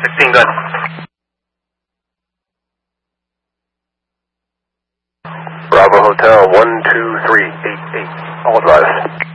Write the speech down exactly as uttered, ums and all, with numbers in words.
sixteen, good. Bravo Hotel one two three eight eight. All advised.